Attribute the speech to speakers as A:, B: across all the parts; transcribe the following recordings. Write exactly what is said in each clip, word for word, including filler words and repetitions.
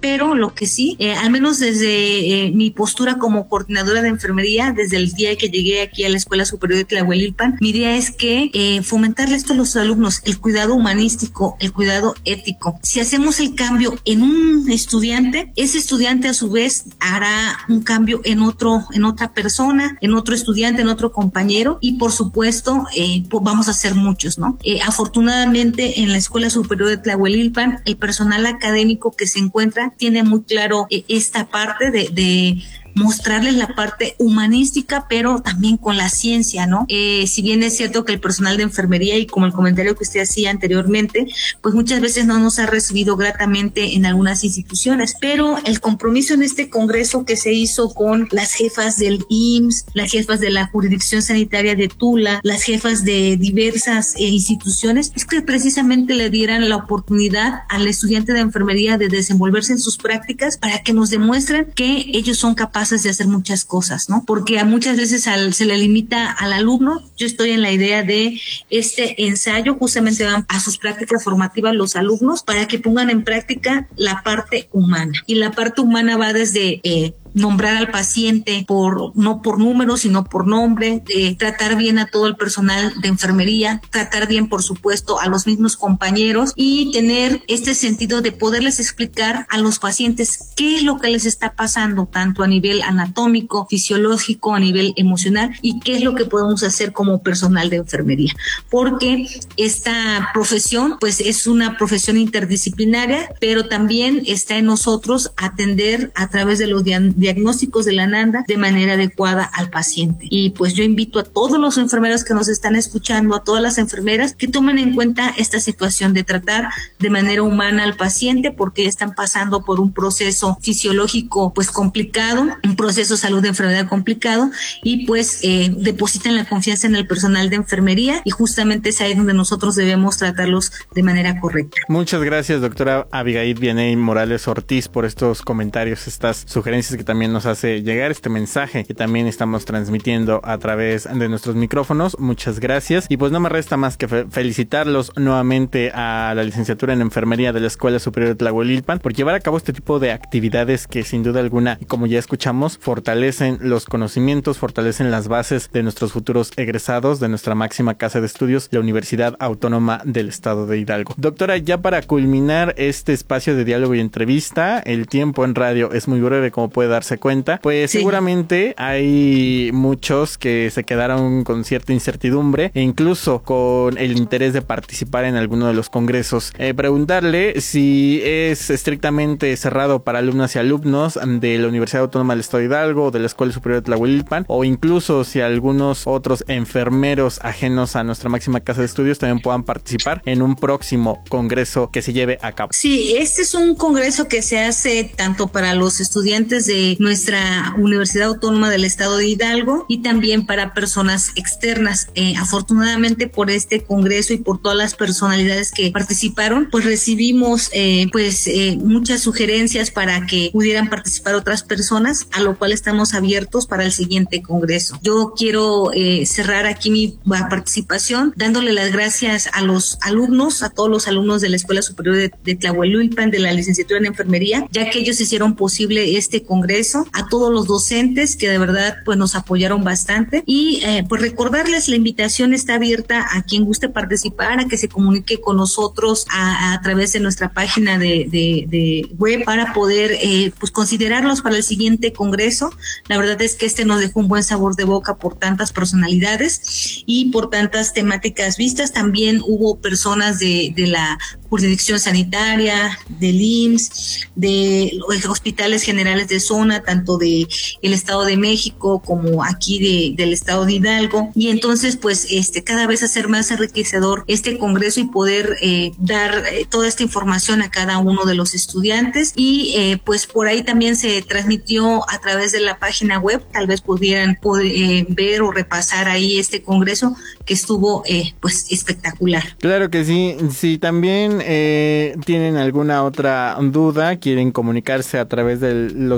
A: pero lo que sí, eh, al menos desde eh, mi postura como coordinadora de enfermería, desde el día que llegué aquí a la Escuela Superior de Tlahuelilpan, mi idea es que eh, fomentarle esto a los alumnos, el cuidado humanístico, el cuidado ético. Si hacemos el cambio en un estudiante, ese estudiante a su vez hará un cambio en otro, en otra persona, en otro estudiante, en otro compañero, y por supuesto eh, pues vamos a ser muchos, ¿no? Eh, afortunadamente en la Escuela Superior de Tlahuelilpan, el personal académico que se encuentra tiene muy claro eh, esta parte de, de mostrarles la parte humanística, pero también con la ciencia, ¿no? Eh, si bien es cierto que el personal de enfermería, y como el comentario que usted hacía anteriormente, pues muchas veces no nos ha recibido gratamente en algunas instituciones, pero el compromiso en este congreso que se hizo con las jefas del I M S S, las jefas de la jurisdicción sanitaria de Tula, las jefas de diversas eh, instituciones, es que precisamente le dieran la oportunidad al estudiante de enfermería de desenvolverse en sus prácticas para que nos demuestren que ellos son capaces de hacer muchas cosas, ¿no? Porque a muchas veces al, se le limita al alumno. Yo estoy en la idea de este ensayo, justamente van a sus prácticas formativas los alumnos para que pongan en práctica la parte humana. Y la parte humana va desde eh, nombrar al paciente por no por número, sino por nombre, eh, tratar bien a todo el personal de enfermería, tratar bien, por supuesto, a los mismos compañeros y tener este sentido de poderles explicar a los pacientes qué es lo que les está pasando, tanto a nivel anatómico, fisiológico, a nivel emocional, y qué es lo que podemos hacer como personal de enfermería. Porque esta profesión, pues, es una profesión interdisciplinaria, pero también está en nosotros atender a través de los diagnósticos diagnósticos de la NANDA de manera adecuada al paciente. Y pues yo invito a todos los enfermeros que nos están escuchando, a todas las enfermeras, que tomen en cuenta esta situación de tratar de manera humana al paciente, porque están pasando por un proceso fisiológico pues complicado, un proceso de salud de enfermedad complicado, y pues eh, depositan la confianza en el personal de enfermería, y justamente es ahí donde nosotros debemos tratarlos de manera correcta.
B: Muchas gracias, doctora Abigail Vianey Morales Ortiz, por estos comentarios, estas sugerencias que también nos hace llegar, este mensaje que también estamos transmitiendo a través de nuestros micrófonos. Muchas gracias. Y pues no me resta más que fe- felicitarlos nuevamente a la licenciatura en enfermería de la Escuela Superior de Tlahuelilpan por llevar a cabo este tipo de actividades que sin duda alguna, como ya escuchamos, fortalecen los conocimientos, fortalecen las bases de nuestros futuros egresados de nuestra máxima casa de estudios, la Universidad Autónoma del Estado de Hidalgo. Doctora, ya para culminar este espacio de diálogo y entrevista, el tiempo en radio es muy breve, como puede darse cuenta, pues sí, seguramente hay muchos que se quedaron con cierta incertidumbre e incluso con el interés de participar en alguno de los congresos. Eh, preguntarle si es estrictamente cerrado para alumnas y alumnos de la Universidad Autónoma del Estado de Hidalgo, de la Escuela Superior de Tlahuelilpan, o incluso si algunos otros enfermeros ajenos a nuestra máxima casa de estudios también puedan participar en un próximo congreso que se lleve a cabo.
A: Sí, este es un congreso que se hace tanto para los estudiantes de nuestra Universidad Autónoma del Estado de Hidalgo y también para personas externas. Eh, afortunadamente por este congreso y por todas las personalidades que participaron, pues recibimos eh, pues eh, muchas sugerencias para que pudieran participar otras personas, a lo cual estamos abiertos para el siguiente congreso. Yo quiero eh, cerrar aquí mi participación dándole las gracias a los alumnos, a todos los alumnos de la Escuela Superior de, de Tlahuelilpan, de la licenciatura en enfermería, ya que ellos hicieron posible este congreso, a todos los docentes que de verdad pues nos apoyaron bastante, y eh, pues recordarles, la invitación está abierta a quien guste participar, a que se comunique con nosotros a, a través de nuestra página de, de, de web para poder eh, pues considerarlos para el siguiente congreso. La verdad es que este nos dejó un buen sabor de boca por tantas personalidades y por tantas temáticas vistas. También hubo personas de, de la jurisdicción sanitaria, del I M S S, de los hospitales generales de zona, tanto de el Estado de México como aquí de, del Estado de Hidalgo, y entonces pues este cada vez hacer más enriquecedor este congreso y poder eh, dar eh, toda esta información a cada uno de los estudiantes, y eh, pues por ahí también se transmitió a través de la página web, tal vez pudieran poder, eh, ver o repasar ahí este congreso que estuvo eh, pues espectacular.
B: Claro que sí. Si también eh, tienen alguna otra duda, quieren comunicarse a través de los números telefónicos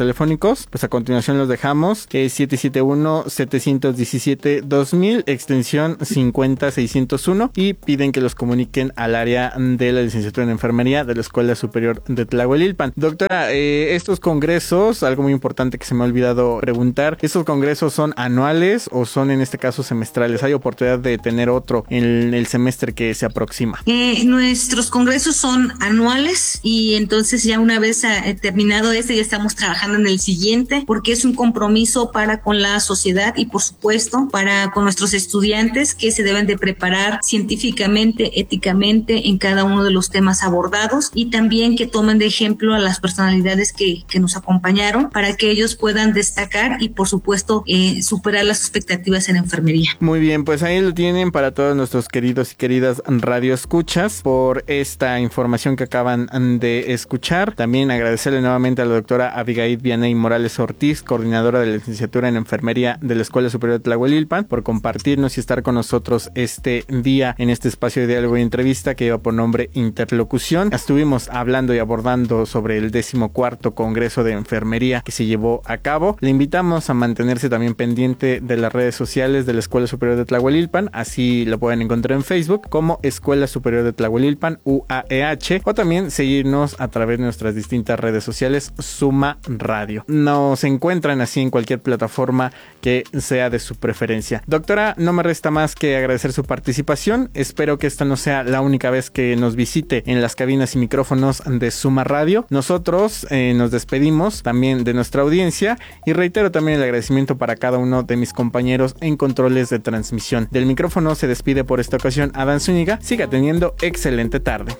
B: telefónicos, pues a continuación los dejamos, que es siete siete uno, siete uno siete, dos mil, extensión cincuenta seiscientos uno, y piden que los comuniquen al área de la licenciatura en enfermería de la Escuela Superior de Tlahuelilpan. Doctora, eh, estos congresos, algo muy importante que se me ha olvidado preguntar, ¿estos congresos son anuales o son en este caso semestrales? ¿Hay oportunidad de tener otro en el semestre que se aproxima?
A: Eh, nuestros congresos son anuales y entonces ya una vez eh, terminado este ya estamos trabajando en el siguiente, porque es un compromiso para con la sociedad y por supuesto para con nuestros estudiantes, que se deben de preparar científicamente, éticamente en cada uno de los temas abordados, y también que tomen de ejemplo a las personalidades que, que nos acompañaron para que ellos puedan destacar y por supuesto eh, superar las expectativas en enfermería.
B: Muy bien, pues ahí lo tienen para todos nuestros queridos y queridas radioescuchas por esta información que acaban de escuchar. También agradecerle nuevamente a la doctora Abigail Vianey Morales Ortiz, coordinadora de la licenciatura en enfermería de la Escuela Superior de Tlahuelilpan, por compartirnos y estar con nosotros este día en este espacio de diálogo y entrevista que lleva por nombre Interlocución. Estuvimos hablando y abordando sobre el decimocuarto Congreso de Enfermería que se llevó a cabo. Le invitamos a mantenerse también pendiente de las redes sociales de la Escuela Superior de Tlahuelilpan, así lo pueden encontrar en Facebook como Escuela Superior de Tlahuelilpan, U A E H, o también seguirnos a través de nuestras distintas redes sociales, Suma Radio. Nos encuentran así en cualquier plataforma que sea de su preferencia. Doctora, no me resta más que agradecer su participación. Espero que esta no sea la única vez que nos visite en las cabinas y micrófonos de Suma Radio. Nosotros eh, nos despedimos también de nuestra audiencia y reitero también el agradecimiento para cada uno de mis compañeros en controles de transmisión. Del micrófono se despide por esta ocasión Adán Zúñiga. Siga teniendo excelente tarde.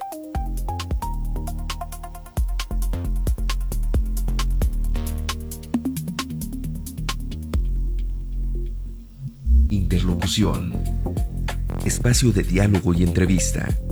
C: Interlocución. Espacio de diálogo y entrevista.